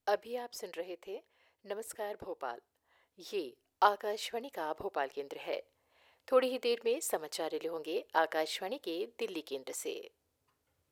अभी आप सुन रहे थे नमस्कार भोपाल। ये आकाशवाणी का भोपाल केंद्र है। थोड़ी ही देर में समाचार रिले होंगे आकाशवाणी के दिल्ली केंद्र से।